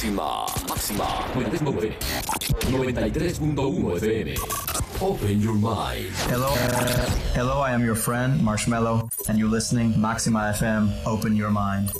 Máxima 93.1 FM. Open your mind. Hello, I am your friend Marshmello, and you're listening Maxima FM. Open your mind.